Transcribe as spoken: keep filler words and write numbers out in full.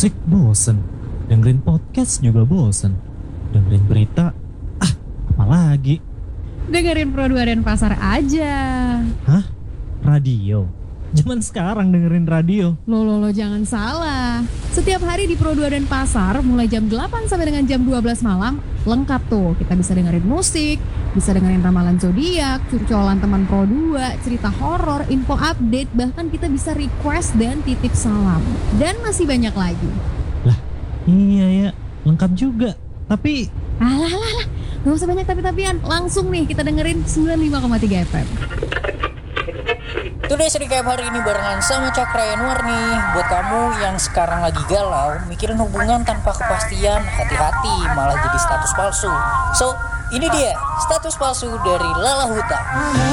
musik bosen, dengerin podcast juga bosen, dengerin berita, ah apalagi. Dengerin Pro dua Denpasar aja. Hah? Radio? Zaman sekarang dengerin radio. Loh, loh, loh, jangan salah. Setiap hari di Pro dua Denpasar, mulai jam delapan sampai dengan jam dua belas malam, lengkap tuh. Kita bisa dengerin musik, bisa dengerin ramalan zodiak, curcolan teman Pro dua, cerita horor, info update, bahkan kita bisa request dan titip salam. Dan masih banyak lagi. Lah, iya ya, lengkap juga. Tapi... Alah, alah, alah. Gak usah banyak tapi-tapian. Langsung nih kita dengerin sembilan puluh lima koma tiga F M. Today's Recap hari ini barengan sama Cakra Yanuar nih. Buat kamu yang sekarang lagi galau, mikirin hubungan tanpa kepastian, hati-hati malah jadi status palsu. So, ini dia status palsu dari Lala Huta.